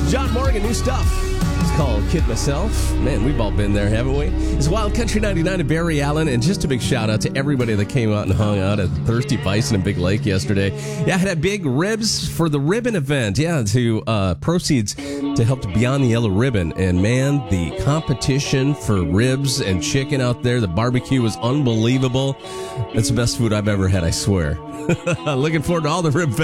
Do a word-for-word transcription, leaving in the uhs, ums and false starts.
John Morgan, new stuff. It's called Kid Myself. Man, we've all been there, haven't we? It's Wild Country ninety-nine to Barry Allen, and just a big shout out to everybody that came out and hung out at Thirsty Bison in Big Lake yesterday. Yeah, I had a big ribs for the ribbon event. Yeah, to uh, proceeds to help to Beyond the Yellow Ribbon. And man, the competition for ribs and chicken out there, the barbecue was unbelievable. That's the best food I've ever had, I swear. Looking forward to all the rib